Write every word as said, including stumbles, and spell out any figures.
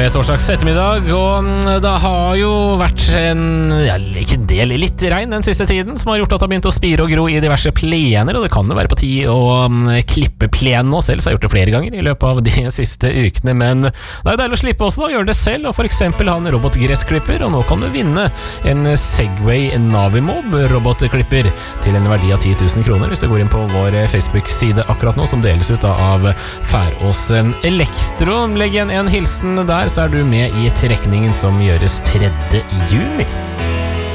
er torsdags ettermiddag, og det har jo vært en, ja, ikke en del, litt regn den siste tiden, som har gjort at det har begynt å spire og gro i diverse plener, og det kan jo være på tid å um, klippe plen nå selv, så har jeg gjort det flere ganger i løpet av de siste ukene, men det er deilig å slippe også da, gjøre det selv, og for eksempel ha en robotgressklipper, og nå kan du vinne en Segway Navimob robotklipper til en verdi av ti tusen kroner, hvis du går inn på vår Facebook-side akkurat nå, som deles ut av Færås Elektro. Legg igjen en hilsen der, så er du med i trekningen som gjøres tredje juni.